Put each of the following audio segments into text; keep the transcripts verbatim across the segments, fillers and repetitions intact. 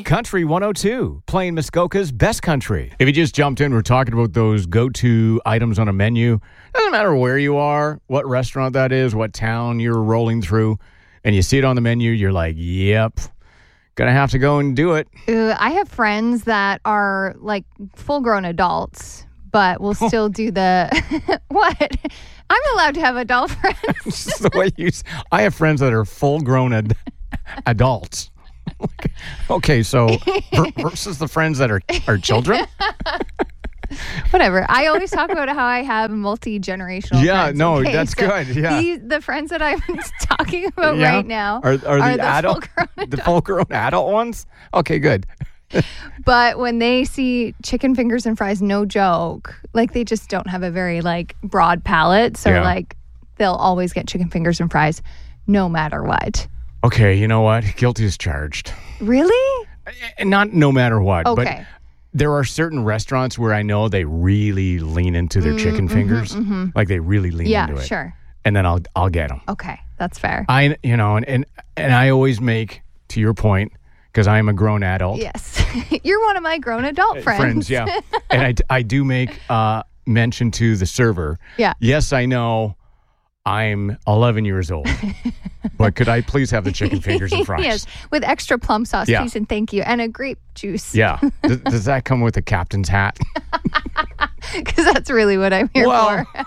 Country one oh two, playing Muskoka's best country. If you just jumped in, we're talking about those go-to items on a menu. Doesn't matter where you are, what restaurant that is, what town you're rolling through, and you see it on the menu, you're like, yep, gonna have to go and do it. Uh, I have friends that are like full-grown adults, but will still do the, what? I'm allowed to have adult friends. Just the way you, I have friends that are full-grown ad, adults. Okay, so versus the friends that are, are children? Whatever. I always talk about how I have multi-generational yeah, friends. no, okay? that's so good. Yeah. The, the friends that I'm talking about yeah. right now are, are, are the, the adult, full-grown the full-grown adult ones? Okay, good. But when they see chicken fingers and fries, no joke, like they just don't have a very like broad palate. So yeah. like they'll always get chicken fingers and fries no matter what. Okay, you know what? Guilty as charged. Really? Not no matter what. Okay. But there are certain restaurants where I know they really lean into their mm, chicken mm-hmm, fingers. Mm-hmm. Like they really lean yeah, into it. Yeah, sure. And then I'll I'll get them. Okay, that's fair. I you know, and and, and I always make, to your point, because I am a grown adult. Yes. You're one of my grown adult friends. Friends, yeah. And I, I do make uh, mention to the server. Yeah. Yes, I know I'm eleven years old. But could I please have the chicken fingers and fries? Yes, with extra plum sauce, yeah. please, and thank you. And a grape juice. Yeah. Does, does that come with a captain's hat? Because that's really what I'm here well, for.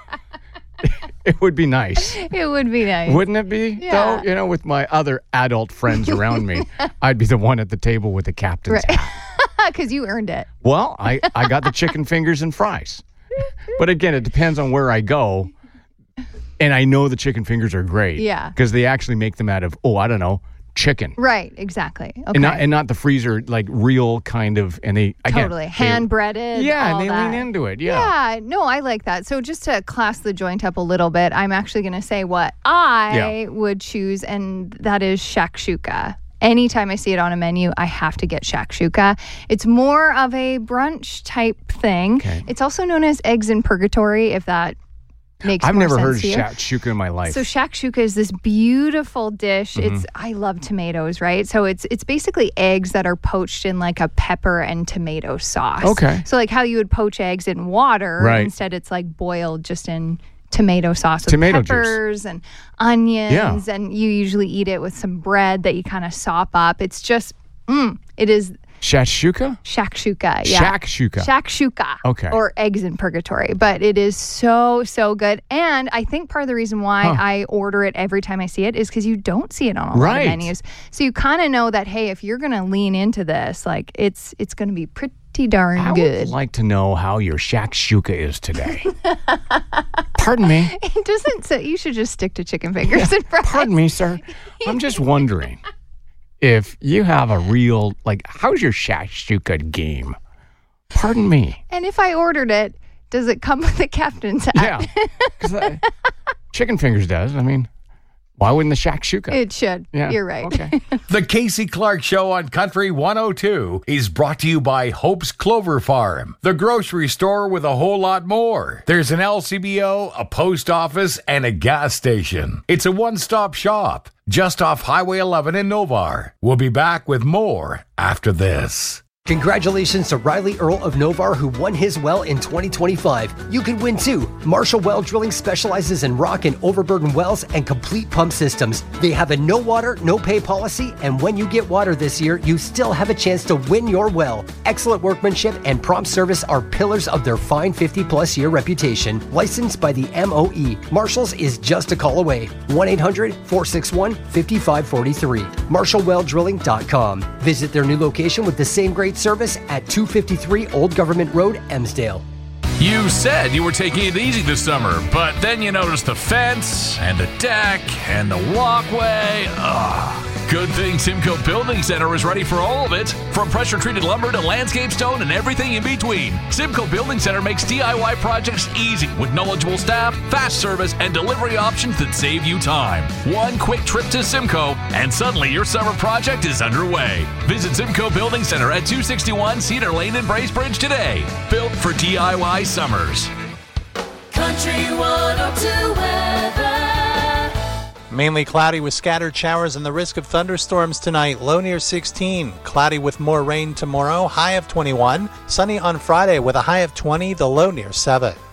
It would be nice. It would be nice. Wouldn't it be? Yeah. Though, you know, with my other adult friends around me, I'd be the one at the table with the captain's right. hat. Because you earned it. Well, I, I got the chicken fingers and fries. But again, it depends on where I go. And I know the chicken fingers are great. Yeah. Because they actually make them out of, oh, I don't know, chicken. Right, exactly. Okay. And not and not the freezer, like real kind of, and they, again. Totally. Hand-breaded. Yeah, all and they that. lean into it. Yeah. Yeah, no, I like that. So just to class the joint up a little bit, I'm actually going to say what I yeah. would choose, and that is shakshuka. Anytime I see it on a menu, I have to get shakshuka. It's more of a brunch type thing. Okay. It's also known as eggs in purgatory, if that makes I've more never sense heard of to you. shakshuka in my life. So shakshuka is this beautiful dish. Mm-hmm. It's I love tomatoes, right? So it's it's basically eggs that are poached in like a pepper and tomato sauce. Okay. So like how you would poach eggs in water, right. instead it's like boiled just in tomato sauce with tomato peppers juice. and onions, yeah. and you usually eat it with some bread that you kind of sop up. It's just, mm, it is shakshuka? shakshuka, yeah. Shakshuka. Shakshuka. Okay. Or eggs in purgatory. But it is so, so good. And I think part of the reason why huh. I order it every time I see it is because you don't see it on a right. lot of menus. So you kind of know that, hey, if you're going to lean into this, like it's it's going to be pretty darn I good. would like to know how your shakshuka is today. Pardon me. It doesn't say, you should just stick to chicken fingers and fries. Pardon me, sir. I'm just wondering if you have a real, like, how's your shakshuka game? Pardon me. And if I ordered it, does it come with a captain's hat? Yeah. 'Cause, uh, chicken fingers does. I mean, why wouldn't the shakshuka? It should. Yeah. You're right. Okay. The Casey Clark Show on Country one oh two is brought to you by Hope's Clover Farm, the grocery store with a whole lot more. There's an L C B O, a post office, and a gas station. It's a one-stop shop just off Highway eleven in Novar. We'll be back with more after this. Congratulations to Riley Earl of Novar, who won his well in twenty twenty-five. You can win too. Marshall Well Drilling specializes in rock and overburden wells and complete pump systems. They have a no water, no pay policy, and when you get water this year, you still have a chance to win your well. Excellent workmanship and prompt service are pillars of their fine fifty plus year reputation. Licensed by the M O E, Marshall's is just a call away. one eight hundred, four six one, five five four three. marshall well drilling dot com. Visit their new location with the same great service at two fifty-three Old Government Road, Emsdale. You said you were taking it easy this summer, but then you noticed the fence and the deck and the walkway. Ugh. Good thing Simcoe Building Center is ready for all of it. From pressure-treated lumber to landscape stone and everything in between, Simcoe Building Center makes D I Y projects easy with knowledgeable staff, fast service, and delivery options that save you time. One quick trip to Simcoe, and suddenly your summer project is underway. Visit Simcoe Building Center at two sixty-one Cedar Lane in Bracebridge today. Built for D I Y summers. Country one oh two weather. Mainly cloudy with scattered showers and the risk of thunderstorms tonight, low near sixteen. Cloudy with more rain tomorrow, high of twenty-one. Sunny on Friday with a high of twenty, the low near seven.